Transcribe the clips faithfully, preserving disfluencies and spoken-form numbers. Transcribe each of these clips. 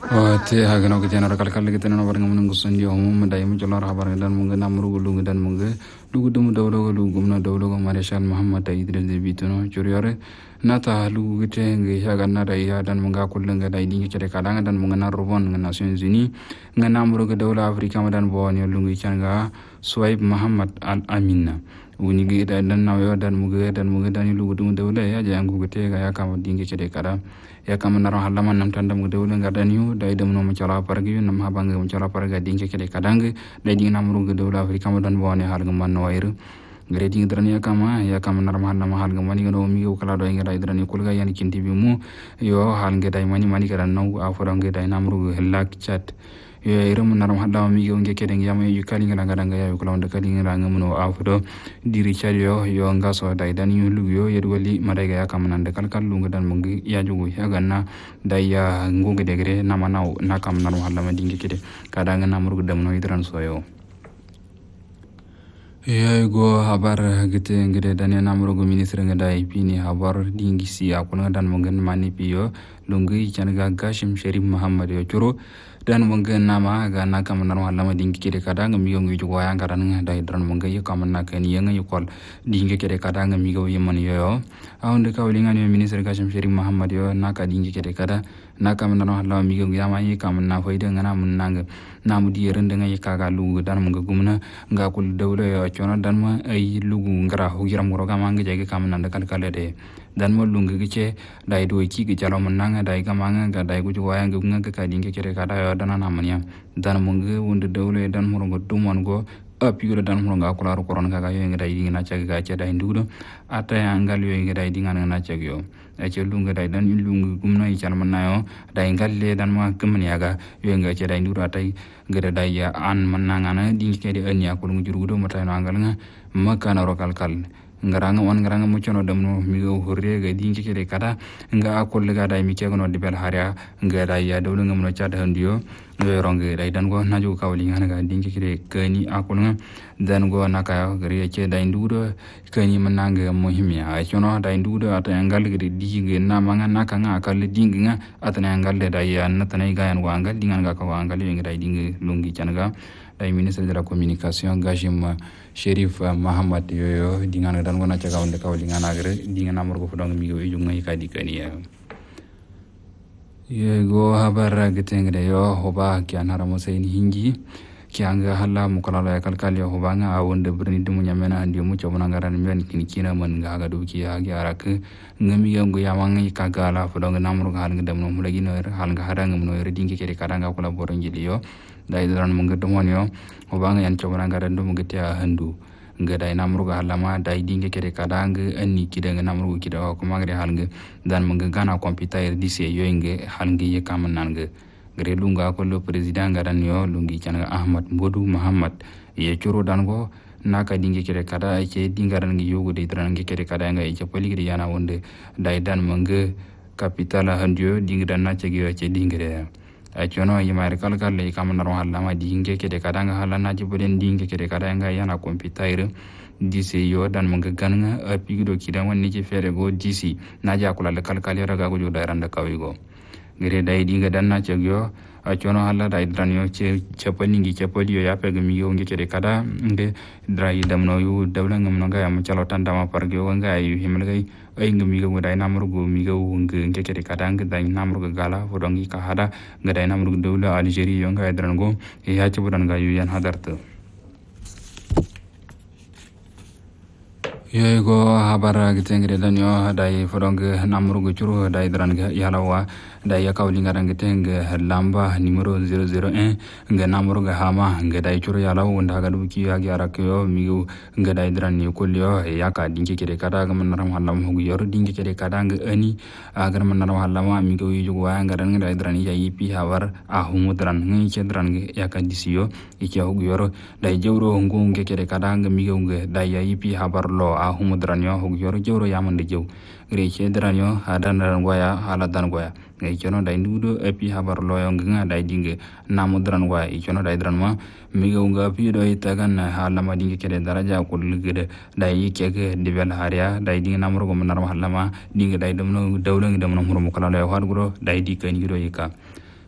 Te hagano ke tena rakal kal ke tena no barang mun ngusun yo mum dai mu jolar habar dan mun na muru lu dan mun lu dum dawlo lu gumna dawlo ko marshal muhammad idris de bituno churiore nata lu gite ngi hagan na dai ya dan mun ga kullun ga dai dingi cere kadanga dan mun na robon na nations unis ngana muru ga dawla afrika madan bo ni lu ngi changa suwaib muhammad al aminna wuni gi da dan na yo dan mun ga dan mun ga dan lu dum dawla ya jangu gite ga ya kam dingi cere kada ya kam na ro halaman nam tandam ga dawla ga dan yu dai dum no mu cala pargi nam habang mu cala parga dingi cere kadanga dai dingi na muru ga dawla afrika madan bo ni hal ga man wairu grading drani ya kama ya kama normal na mahal gamani no mi ko kala do ngira idrani kulga yani kinti bi mu yo hal ngedai mani mani kada no aforo ngedai namru helak chat yo irum naram hada mi go nge kede ngama yu kali ngara ngara ngaya yu kala kali ngara ngamuno aforo diri chari yo yo ngaso dai dan yu lu yo yedu wali madai ga ya kama nan de kal kal lu ngedan mungi ya jugo ya ganna dai ya ngunge de gre nama na na kam naram hada ma dinge kede kada ngana namru dam no idran so yo ya go habar gite ngede dane namro go ministre ngada ipini habar dingi si akuna dan mongen mani piyo lungi changa gashim sharif muhammad yo churo dan mongen nama ga na kam nan wala ma dingi kede kadanga mi ngi jugo ya ngaran dai dran mongen yo kam na ken yenga yo kol dingi kede kadanga mi go yeman yo aunde ka wlinga ni ministre gashim sharif muhammad yo na ka dingi kede kada na kam nan wala mi go yama yi kam na foide ngana mun nanga namu di rende ngai kaga lugu dan monga gumna nga kul dawla yo chono dan ma ay lugu ngara ho giram goro ga manga jage kam nan kal kal de dan mo lungu giche dai do ki gi jalo mananga dai ga manga ga dai gu waya ga nga ka dinge kere kada yo dan na manya dan monga wonde dawla dan mo ngo dumon go apigura dan mo nga kula ro koron ga yo ngai dai na chaga ga cha dai ndudo ata angal yo ngai dai dinga na chaga yo e che lungu dai dan lungu gumna i chal manna yo dai ngalle dan ma gumni aga yo ngai cha dai ndudo ata gada dai ya an mananga na dinge kede anya ko ngu jurudo mata no angal nga makana ro kal kal ngaranga on ngaranga mu chono damno mi go horre ga dinge kede kada nga akol ga dai mi ke no dibel haria nga dai ya dawlu ngam no cha da handiyo no ronge dai dan go naju kawli ngana ga dinge kede kani akol nga dan go naka gari che dai ndudo kani mananga muhimya a chono dai ndudo ata angal gede dinge na manga naka nga akal dinge nga atana angal de dai ya natana ga yan go angal dinga ga ka angal yo ngai dinge lungi chanaga dai ministre de la communication gashim sherif muhammad yoyo dingana dan gona caga onde kawli ngana gere dingana morgo fodong mi go yu ngai kadi kani ya ye go habara gitengre yo hoba kyan haramo sein hingi kyanga halla mukalala kal kal yo hoba nga awonde brni dumu nyamena andi mu chobona ngaran men kini kina man ga ga du ki ya gi arak ngami yango yamangi kagala fodong namro hal ngedam no mulagi no hal nga haranga no redingi kede kadanga kula boronjili yo dai dran munga domonyo obanga yan chobana ngara ndo munga tia handu nga dai namru ga halama dai dinge kede kadanga anni kidanga namru kida ko magre halnga dan munga gana computer dise yoyinge halnga ye kam nanga gre lunga ko le president ngaran yo lungi changa ahmad bodu muhammad ye churo dan go naka dinge kede kada ke dingaran ngi yogo de dran ngi kede kada nga e poli gidi yana wonde dai dan munga capital handio dinge dan na chegi che dingere a chono yimare kal kal le kam naro halla ma dinge kede kadanga halla na jibulen dinge kede kadanga yana computer disi yo dan mo ganga a pigido kida wonni ke fere go disi na ja kula le kal kal raga go joda randa kawigo gere dai dinga dan na chegyo a chono halla dai dran yo che chapani ngi chapali yo ya pega mi yo ngi kede kada nge drai dam no yu dawla ngam no ga am chalo tanda ma pargyo nga yu himel gai ay ngami go dai namru go mi go nge nge kede kada nge dai namru go gala fodongi ka hada nge dai namru dawla algeria yo nga dran go e ha chubudan ga yu yan hadarto ye go habara gitengre dan yo dai fodongi namru go churu dai dran ga yalawa dai ya kawli ngarang giteng lamba numero zero zero one nge namru ga hama nge dai churu yalawa unda ga duki ya gyara kyo mi go nge dai dran ni kulyo ya ka dinge kede kada ga manaram halam hu yor dinge kede kada nge ani agar manaram halama mi go yu go ya ngarang dai dran ya ipi hawar a humu dran nge che dran ge ya ka disiyo ike hu yor dai jewro ngu nge kede kada nge mi go nge dai ya ipi habar lo a humu dran yo hu yor jewro yamande jew gre che dran yo hadan ran goya hala dan goya ngai chono dai ndudo epi habar lo yo nga dai dinge namu dran goya i chono dai dran ma mi go nga pi do itagan hala ma dinge kede daraja ko ligede dai ke ke dibel haria dai dinge namro go manar hala ma dinge dai dum no dawlo ngi dum no muro kala lo har guro dai di kan gido yika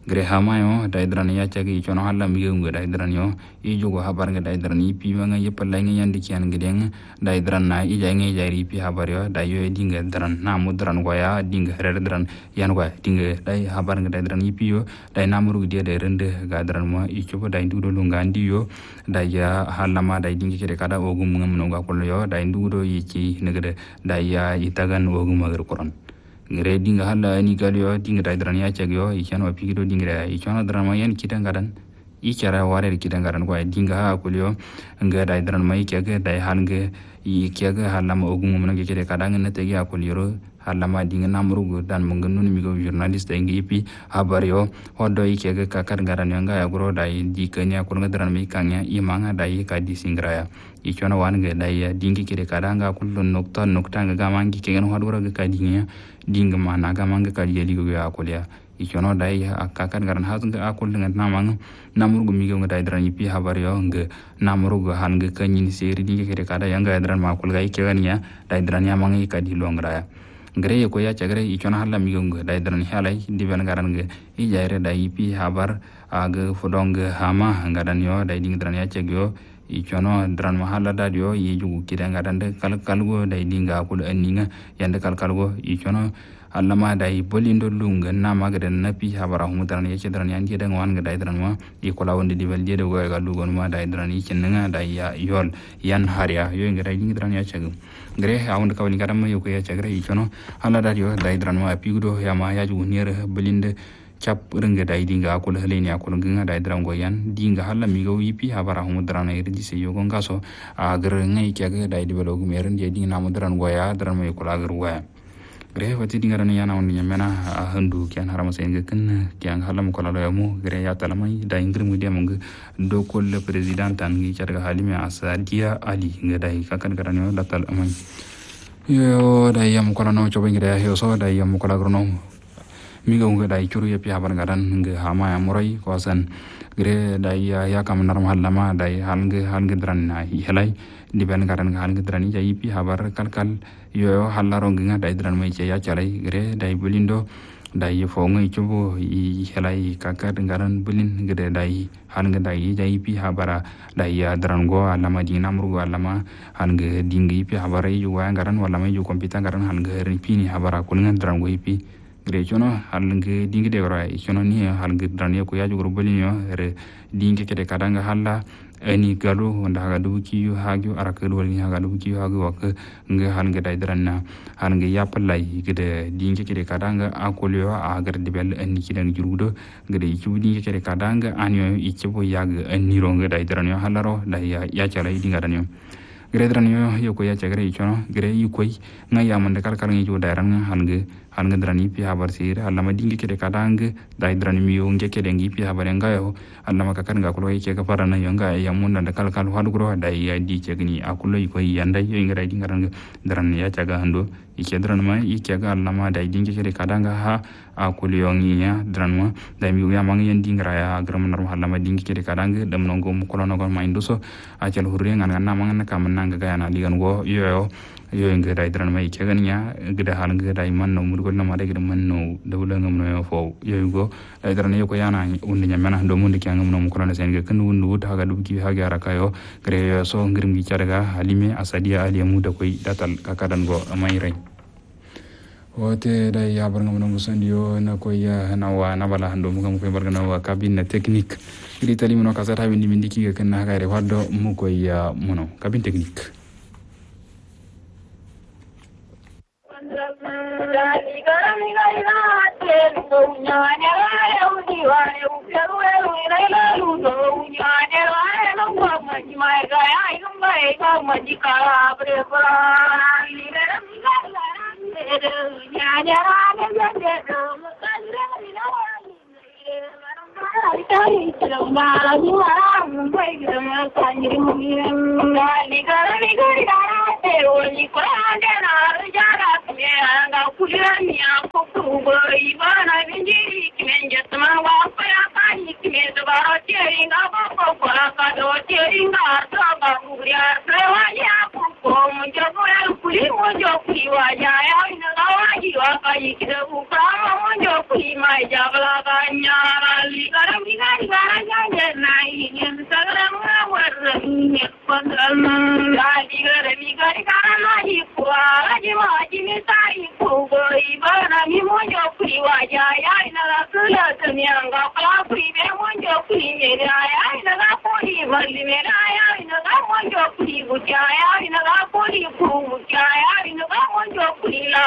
gre hamayo da idran ya chagi chono halla mi ngi da idran yo i jogo habar nga da idran i pi nga yep la nga yandi kian ngedeng da idran na i jangi jari pi habar yo da yo dinga dran na mudran goya dinga rer dran yan goya dinga da habar nga da idran i pi yo da namuru dia da rende ga dran mo i chobo da ndudo lunga andi yo da ya halama da dinga kede kada ogum ngam no ga kollo yo da ndudo yi ci negede da ya itagan ogum magar koron ngere dinga halla ni galio dinga da idran ya chagyo i chano pigido dinga i chano drama yan kita ngadan i cara ware kita ngadan ko dinga ha kulio nga da idran mai kege da hange i kege halama ogum ngam ngi kede kada ngene tegi akuliro halama dinga namrugo dan mungun mi go journalist ngi pi habar yo hodo i kege kakar ngaran nga ya gro da di kenya ko ngadran mi kanya i manga da i ka di singraya i chano wange da ya dingi kede kada nga kullu nokta nokta nga gamangi kegen hodora ga ka dinga dinga mana ga manga ka yeli go ya kolya i chono dai akakan garan hazun ga akol dengan namang namur gumi go dai dran ipi habar yo nga namur go han ga kanyin seri dinga kere kada yang ga dran ma kol ga ikegan ya dai dran ya mangi ka di longra ya ngre ko ya chagre i chono halla mi go dai dran halai di ben garan ga i jaire dai ipi habar aga fodong hama ngadan yo dai dinga dran ya chegyo i chono dran mahala da dio i jugu kida ngadande kal kalgo dai dinga kul aninga yande kal kalgo i chono allama dai bolindo lunga na magadan napi habara hum dran ya dran yan kida ngwan ga dai dran ma i kola wonde di balje de go ga lugon ma dai dran i chenna dai ya yol yan harya yo ngi dai dinga dran ya chegu gre awon ka woni kadam yo ko ya chagre i chono hala da dio dai dran ma pigudo ya ma ya jugu nier bolinde cap renga dai dinga akul haleni akul nginga dai drango yan dinga halla mi go yipi habara hum drana irdi se yogo ngaso a gar ngai kyaga dai di balogu meren dia dinga namu dran goya dran me kula gar goya gre wati dinga ran yana on nyamena a handu kyan harama se ngken kyan halam kula lo yamu gre ya talamai dai ngir mu dia mung do kol le president an ngi charga halime asadia ali ngadai kakan garano datal amai yo dai yam kula no chobe ngira yo so dai yam kula grono mi go ga dai churu ya pi habar ngadan nge hama ya murai kosan gre dai ya ya kam nar mahallama dai halnge halnge dran na helai di ben ngadan halnge dran ya pi habar kal kal yo hallaro nginga dai dran mai ya chalai gre dai bulindo dai fo ngai chubo i helai kakar ngaran bulin gre dai halnge dai ya pi habara dai ya dran go alama di namrugo alama halnge dingi pi habara yu wa ngaran wala mai yu komputer ngaran halnge rin pini habara kuningan dran go pi gre chono halnge dingi de wara chono ni halnge drani ko ya jugro bolinyo re dingi kede kadanga halla ani galu wanda haga duki yu hagyu arakelu wali haga duki yu hagu wak nge halnge dai dranna halnge yapalai gede dingi kede kadanga akolyo agar dibel ani kidang jurudo gede ichu dingi kede kadanga anyo ichebo yag ani ronge dai dranyo halaro dai ya ya chalai dinga danyo gre dranyo yo ko ya chagre chono gre yu koi ngai amande kal kal ngi ju dairan halnge halnge drani pi habar sir allama dingi kede kadang dai drani mi yo nge kede ngi pi habar ngayo allama kakan ga kulo yake ka parana yo nga ya mun da kal kal hadu gro dai ya di chegni akulo ko yanda yo ngi dai dinga rang dran ya chaga hando ike dran ma ike ga allama dai dingi kede kadang ha akulo yo ngi ya dran ma dai mi ya mang yen dingra ya gram nar allama dingi kede kadang dam no gom kulo no ma induso a chal hurre ngan ngan mang na kam nang ga na ligan go yo yo ngi dai dran ma ike ga nya gida hal ngi dai man no murgol na ma dai gida man no dawla ngam no fo yo go dai dran yo ko yana undi nyamena do mundi kya ngam no mu kulo na sen ga kan wundu wut haga duki haga raka yo gre yo so ngirim gi charga halime asadia ali mu da koy datal kakadan go amai rai wote dai ya bar ngam no musandio na koy ya na wa na bala hando mu kam koy bar ngam wa cabine technique ri tali mu no kasata bindi bindi ki ga kan na haga re waddo mu koy ya muno cabine technique Jabla Nyara ligara ligara ligara nai yin sagaram warra ne pandal la ligara ligara ligara nai kwa aji ma aji me sai ko goi bana mi monjo pri wa ya ya ina la sula tanyanga kala pri be monjo pri me ya ya ina la poli valli me ya ina la monjo pri bu ya ya ina la poli ku ya ya ina la monjo pri la